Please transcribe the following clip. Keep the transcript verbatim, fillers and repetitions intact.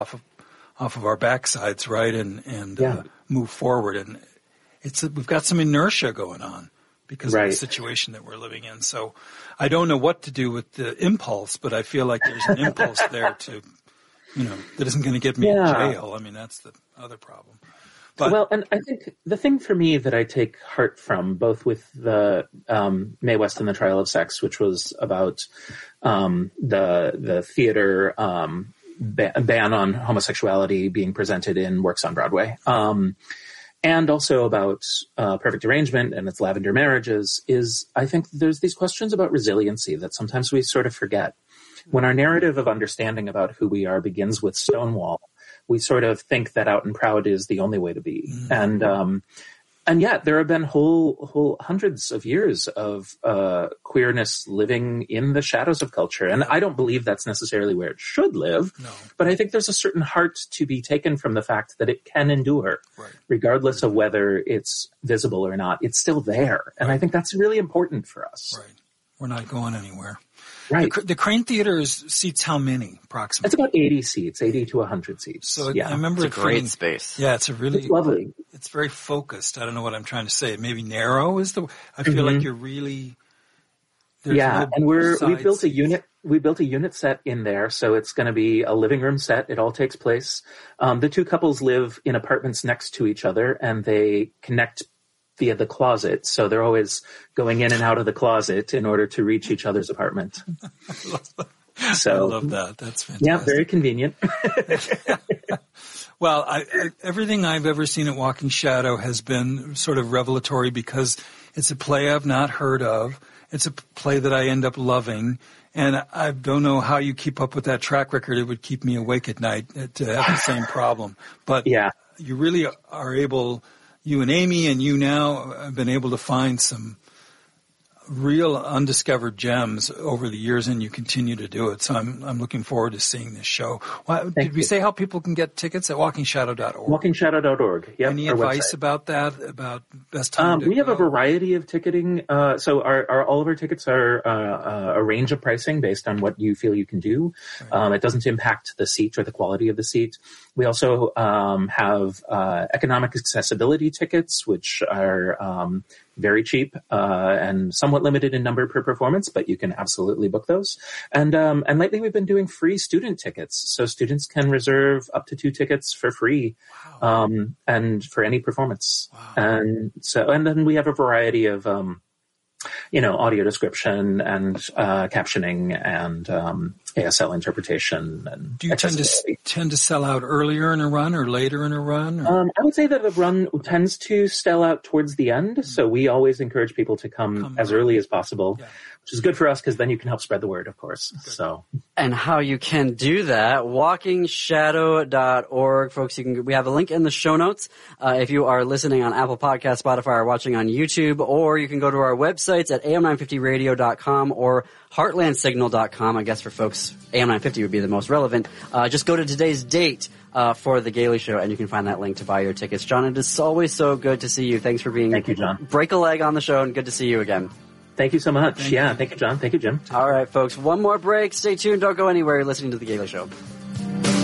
off of, off of our backsides, right, and and yeah. uh, move forward. And it's we've got some inertia going on because right. of the situation that we're living in. So I don't know what to do with the impulse, but I feel like there's an impulse there to, you know, that isn't going to get me yeah. in jail. I mean, that's the other problem. But, well, and I think the thing for me that I take heart from, both with the um, Mae West and the Trial of Sex, which was about um, the the theater um, ba- ban on homosexuality being presented in works on Broadway, um, and also about uh, Perfect Arrangement and its lavender marriages, is I think there's these questions about resiliency that sometimes we sort of forget. When our narrative of understanding about who we are begins with Stonewall, we sort of think that out and proud is the only way to be. Mm-hmm. And, um, and yet there have been whole, whole hundreds of years of, uh, queerness living in the shadows of culture. And I don't believe that's necessarily where it should live, no. but I think there's a certain heart to be taken from the fact that it can endure, right. regardless of whether it's visible or not. It's still there. And right. I think that's really important for us. Right. We're not going anywhere. Right. The, the Crane Theater is, seats how many, approximately? It's about eighty seats, eighty to one hundred seats. So yeah. I remember it's a it great feeling, space. Yeah, it's a really it's lovely. It's very focused. I don't know what I'm trying to say. Maybe narrow is the. I feel mm-hmm. like you're really. Yeah, no and we're we built seats. a unit. We built a unit set in there, so it's going to be a living room set. It all takes place. Um, the two couples live in apartments next to each other, and they connect via the closet, so they're always going in and out of the closet in order to reach each other's apartment. I love that. So, I love that. That's fantastic. Yeah, very convenient. Well, I, I, everything I've ever seen at Walking Shadow has been sort of revelatory because it's a play I've not heard of. It's a play that I end up loving. And I don't know how you keep up with that track record. It would keep me awake at night to have the same problem. But yeah. you really are able, you and Amy and you now have been able to find some real undiscovered gems over the years, and you continue to do it. So I'm I'm looking forward to seeing this show. Well, did Thank we you. say how people can get tickets at walking shadow dot org? walking shadow dot org. Yep, Any our advice website. about that? About best time Um, to we have go? a variety of ticketing. Uh, so our, our all of our tickets are uh, uh, a range of pricing based on what you feel you can do. Right. Um, it doesn't impact the seat or the quality of the seat. We also um, have uh, economic accessibility tickets, which are um, very cheap uh, and somewhat limited in number per performance, but you can absolutely book those. And um, and lately we've been doing free student tickets, so students can reserve up to two tickets for free, Wow. um, and for any performance. Wow. And so, and then we have a variety of um, you know, audio description and uh, captioning and um, A S L interpretation. And Do you tend to tend to sell out earlier in a run or later in a run? Or? Um, I would say that the run tends to sell out towards the end, mm-hmm. so we always encourage people to come, come as early as possible. Yeah. Which is good for us because then you can help spread the word, of course. Good. So, and how you can do that, walking shadow dot org, folks. You can. We have a link in the show notes uh, if you are listening on Apple Podcasts, Spotify, or watching on YouTube, or you can go to our websites at A M nine fifty radio dot com or heartland signal dot com. I guess for folks, A M nine fifty would be the most relevant. Uh, just go to today's date uh, for the Gailey Show, and you can find that link to buy your tickets. John, it is always so good to see you. Thanks for being. Thank you, John. Break a leg on the show, and good to see you again. Thank you so much. Thank yeah, you. thank you, John. Thank you, Jim. All right, folks. One more break. Stay tuned. Don't go anywhere. You're listening to The Gailey Show.